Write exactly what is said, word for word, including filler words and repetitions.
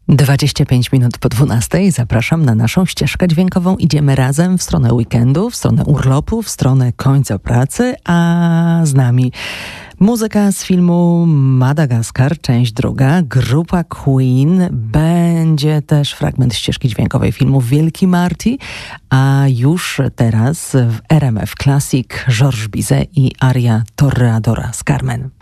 dwadzieścia pięć minut po dwunastej. Zapraszam na naszą ścieżkę dźwiękową. Idziemy razem w stronę weekendu, w stronę urlopu, w stronę końca pracy, a z nami muzyka z filmu Madagaskar, część druga, grupa Queen. Będzie też fragment ścieżki dźwiękowej filmu Wielki Marty, a już teraz w R M F Classic Georges Bizet i aria Toreadora z Carmen.